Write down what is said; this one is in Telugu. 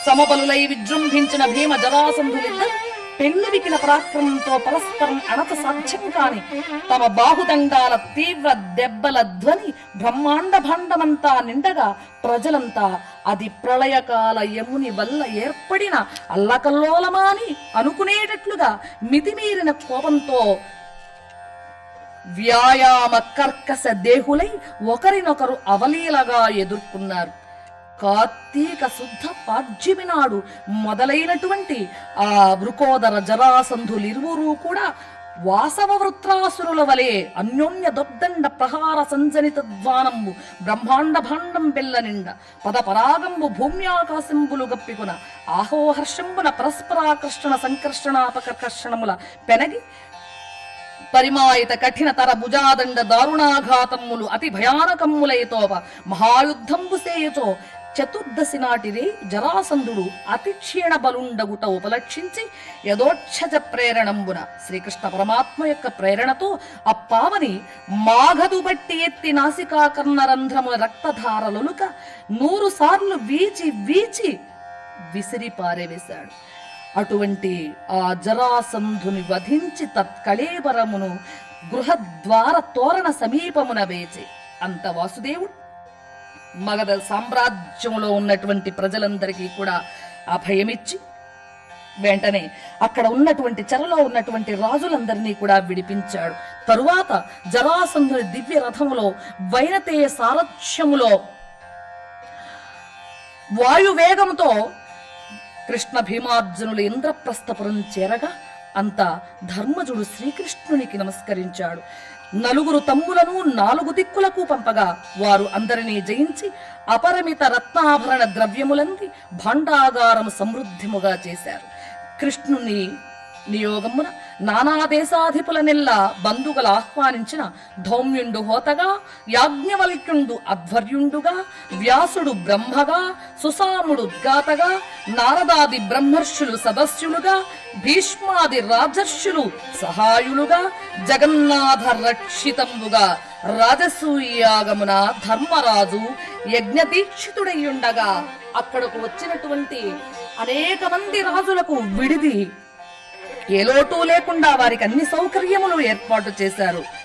సమబలులై విజృంభించిన భీమ జరాసంధులిద్దరు పెళ్లివికిన పరాక్రమంతో పరస్పరం అణత సాధ్యం కాని తమ బాహుదండాల తీవ్ర దెబ్బల ధ్వని బ్రహ్మాండ భాండమంతా నిండగా ప్రజలంతా అది ప్రళయకాల యముని వల్ల ఏర్పడిన అల్లకల్లోలమాని అనుకునేటట్లుగా మితిమీరిన కోపంతో వ్యాయామ కర్కశ దేహులై ఒకరినొకరు అవలీలగా ఎదుర్కొన్నారు. కార్తీక శుద్ధ పాడ్యమి నాడు మొదలైనటువంటి ఆ వృకోదర జరాసంధులిరువురూ కూడా వాసవ వృత్రాసురుల వలె అన్యోన్య దొబ్దండ ప్రహార సంజనిత ధ్వానంబు బ్రహ్మాండ భాండం బెల్ల నిండ పద పరాగంబు భూమ్యాకాశంబులు గప్పికున ఆహోహర్షంబున పరస్పరాకర్షణ సంకర్షణాపకర్షణముల పెనగి పరిమాయిత కఠిన తర భుజాదండ దారుణాఘాతమ్ములు అతి భయానకమ్ములైతోప మహాయుద్ధంబు సేయుచో చతుర్దశి నాటిని జరాసంధుడు అతి క్షీణ బలుండగుట ఉపలక్షించి యథోక్షజ ప్రేరణంబున శ్రీకృష్ణ పరమాత్మ యొక్క ప్రేరణతో అప్పావని మాఘదు బట్టి ఎత్తి నాసికాకర్ణ రంధ్రముల రక్తధారలొలుక 100 సార్లు వీచి వీచి విసిరి పారేవేశాడు. అటువంటి ఆ జరాసంధుని వధించి తత్కళేబరమును గృహద్వార తోరణ సమీపమున వేచి అంత వాసుదేవుడు మగధ సామ్రాజ్యంలో ఉన్నటువంటి ప్రజలందరికీ కూడా అభయమిచ్చి వెంటనే అక్కడ ఉన్నటువంటి చెరలో ఉన్నటువంటి రాజులందరినీ కూడా విడిపించాడు. తరువాత జరాసంధుని దివ్య రథములో వైనతేయ సారథ్యములో వాయువేగంతో కృష్ణ భీమార్జునులు ఇంద్రప్రస్థపురం చేరగా అంత ధర్మజుడు శ్రీకృష్ణునికి నమస్కరించాడు. 4 తమ్ములను 4 దిక్కులకు పంపగా వారు అందరినీ జయించి అపరిమిత రత్నాభరణ ద్రవ్యములంది భాండాగారము సమృద్ధిముగా చేశారు. కృష్ణుని నియోగమున నానా దేశాధిపులనెల్లా బంధువులు ఆహ్వానించిన ధౌమ్యుండు హోతగా, యాజ్ఞవల్క్యుండు అధ్వర్యుండుగా, వ్యాసుడు బ్రహ్మగా, సుసాముడు ఉద్గాతగా, నారదాది బ్రహ్మర్షులు సదస్యులుగా, భీష్మాది రాజర్షులు సహాయులుగా, జగన్నాథ రక్షితంబుగా రాజసూయాగమున ధర్మరాజు యజ్ఞదీక్షితుడయ్యుండగా అక్కడకు వచ్చినటువంటి అనేక మంది రాజులకు విడిది ఏ లోటు లేకుండా వారికి అన్ని సౌకర్యములు ఏర్పాటు చేశారు.